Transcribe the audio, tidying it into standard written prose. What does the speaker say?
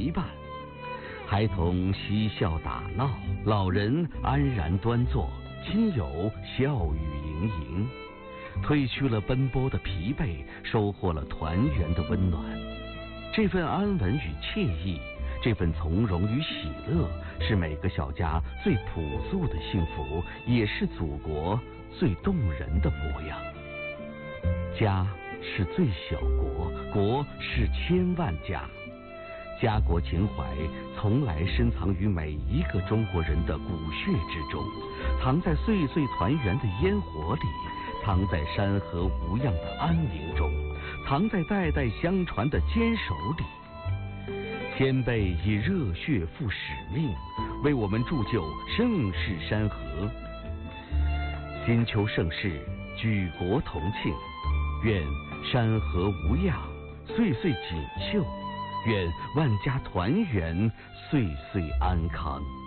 陪伴。孩童嬉笑打闹，老人安然端坐，亲友笑语盈盈，褪去了奔波的疲惫，收获了团圆的温暖。这份安稳与惬意，这份从容与喜乐，是每个小家最朴素的幸福，也是祖国最动人的模样。家是最小国，国是千万家。家国情怀从来深藏于每一个中国人的骨血之中，藏在岁岁团圆的烟火里，藏在山河无恙的安宁中，藏在代代相传的坚守里。先辈以热血赴使命，为我们铸就盛世山河。金秋盛世，举国同庆，愿山河无恙，岁岁锦绣，愿万家团圆，岁岁安康。